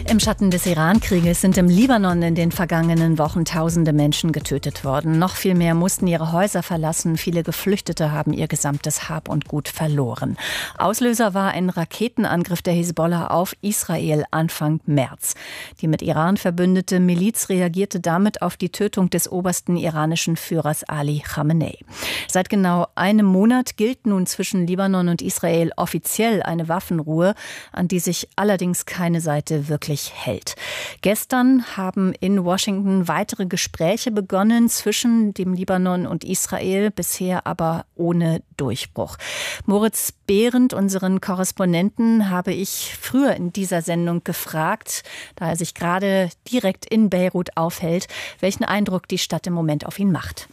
Im Schatten des Iran-Krieges sind im Libanon in den vergangenen Wochen tausende Menschen getötet worden. Noch viel mehr mussten ihre Häuser verlassen. Viele Geflüchtete haben ihr gesamtes Hab und Gut verloren. Auslöser war ein Raketenangriff der Hisbollah auf Israel Anfang März. Die mit Iran verbündete Miliz reagierte damit auf die Tötung des obersten iranischen Führers Ali Khamenei. Seit genau einem Monat gilt nun zwischen Libanon und Israel offiziell eine Waffenruhe, an die sich allerdings keine Seite wirklich hält. Gestern haben in Washington weitere Gespräche begonnen zwischen dem Libanon und Israel, bisher aber ohne Durchbruch. Moritz Behrendt, unseren Korrespondenten, habe ich früher in dieser Sendung gefragt, da er sich gerade direkt in Beirut aufhält, welchen Eindruck die Stadt im Moment auf ihn macht.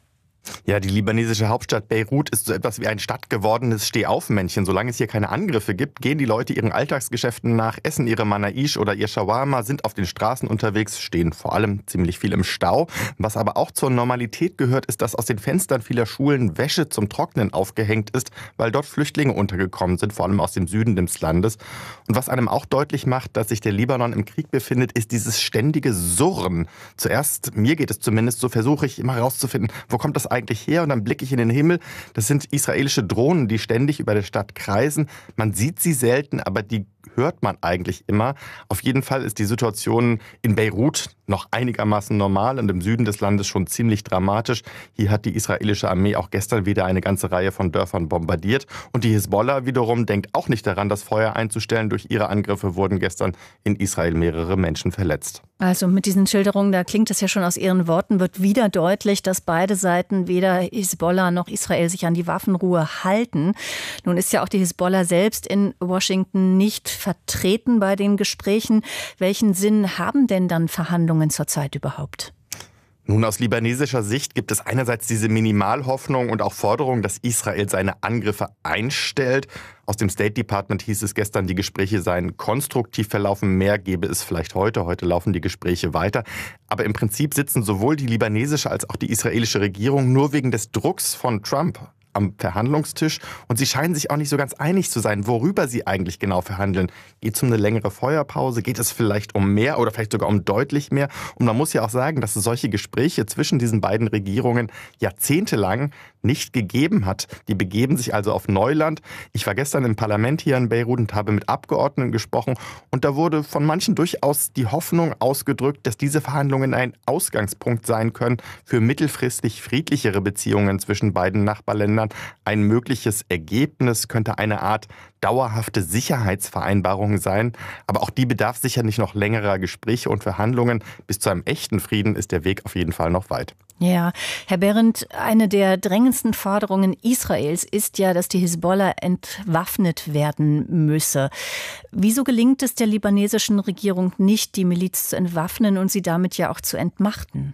Ja, die libanesische Hauptstadt Beirut ist so etwas wie ein stadtgewordenes Stehaufmännchen. Solange es hier keine Angriffe gibt, gehen die Leute ihren Alltagsgeschäften nach, essen ihre Manaish oder ihr Shawarma, sind auf den Straßen unterwegs, stehen vor allem ziemlich viel im Stau. Was aber auch zur Normalität gehört, ist, dass aus den Fenstern vieler Schulen Wäsche zum Trocknen aufgehängt ist, weil dort Flüchtlinge untergekommen sind, vor allem aus dem Süden des Landes. Und was einem auch deutlich macht, dass sich der Libanon im Krieg befindet, ist dieses ständige Surren. Zuerst, mir geht es zumindest, so versuche ich immer herauszufinden, wo kommt das eigentlich her? Und dann blicke ich in den Himmel. Das sind israelische Drohnen, die ständig über der Stadt kreisen. Man sieht sie selten, aber die hört man eigentlich immer. Auf jeden Fall ist die Situation in Beirut noch einigermaßen normal und im Süden des Landes schon ziemlich dramatisch. Hier hat die israelische Armee auch gestern wieder eine ganze Reihe von Dörfern bombardiert. Und die Hisbollah wiederum denkt auch nicht daran, das Feuer einzustellen. Durch ihre Angriffe wurden gestern in Israel mehrere Menschen verletzt. Also mit diesen Schilderungen, da klingt es ja schon aus Ihren Worten, wird wieder deutlich, dass beide Seiten, weder Hisbollah noch Israel, sich an die Waffenruhe halten. Nun ist ja auch die Hisbollah selbst in Washington nicht vertreten bei den Gesprächen. Welchen Sinn haben denn dann Verhandlungen zurzeit überhaupt? Nun, aus libanesischer Sicht gibt es einerseits diese Minimalhoffnung und auch Forderung, dass Israel seine Angriffe einstellt. Aus dem State Department hieß es gestern, die Gespräche seien konstruktiv verlaufen. Mehr gäbe es vielleicht heute. Heute laufen die Gespräche weiter. Aber im Prinzip sitzen sowohl die libanesische als auch die israelische Regierung nur wegen des Drucks von Trump am Verhandlungstisch. Und sie scheinen sich auch nicht so ganz einig zu sein, worüber sie eigentlich genau verhandeln. Geht es um eine längere Feuerpause? Geht es vielleicht um mehr oder vielleicht sogar um deutlich mehr? Und man muss ja auch sagen, dass es solche Gespräche zwischen diesen beiden Regierungen jahrzehntelang nicht gegeben hat. Die begeben sich also auf Neuland. Ich war gestern im Parlament hier in Beirut und habe mit Abgeordneten gesprochen. Und da wurde von manchen durchaus die Hoffnung ausgedrückt, dass diese Verhandlungen ein Ausgangspunkt sein können für mittelfristig friedlichere Beziehungen zwischen beiden Nachbarländern. Ein mögliches Ergebnis könnte eine Art dauerhafte Sicherheitsvereinbarung sein. Aber auch die bedarf sicher nicht noch längerer Gespräche und Verhandlungen. Bis zu einem echten Frieden ist der Weg auf jeden Fall noch weit. Ja, Herr Behrendt, eine der drängendsten Forderungen Israels ist ja, dass die Hisbollah entwaffnet werden müsse. Wieso gelingt es der libanesischen Regierung nicht, die Miliz zu entwaffnen und sie damit ja auch zu entmachten?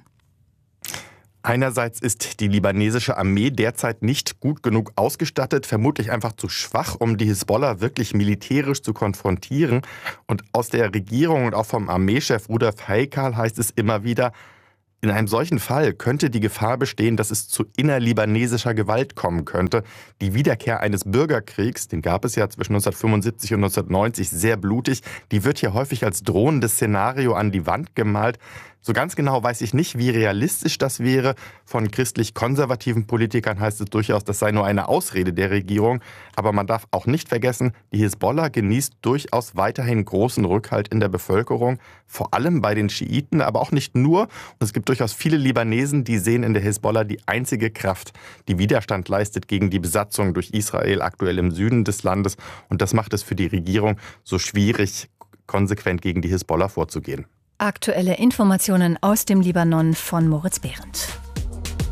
Einerseits ist die libanesische Armee derzeit nicht gut genug ausgestattet, vermutlich einfach zu schwach, um die Hisbollah wirklich militärisch zu konfrontieren. Und aus der Regierung und auch vom Armeechef Rudolf Haikal heißt es immer wieder, in einem solchen Fall könnte die Gefahr bestehen, dass es zu innerlibanesischer Gewalt kommen könnte. Die Wiederkehr eines Bürgerkriegs, den gab es ja zwischen 1975 und 1990, sehr blutig, die wird hier häufig als drohendes Szenario an die Wand gemalt. So ganz genau weiß ich nicht, wie realistisch das wäre. Von christlich-konservativen Politikern heißt es durchaus, das sei nur eine Ausrede der Regierung. Aber man darf auch nicht vergessen, die Hisbollah genießt durchaus weiterhin großen Rückhalt in der Bevölkerung. Vor allem bei den Schiiten, aber auch nicht nur. Und es gibt durchaus viele Libanesen, die sehen in der Hisbollah die einzige Kraft, die Widerstand leistet gegen die Besatzung durch Israel aktuell im Süden des Landes. Und das macht es für die Regierung so schwierig, konsequent gegen die Hisbollah vorzugehen. Aktuelle Informationen aus dem Libanon von Moritz Behrendt.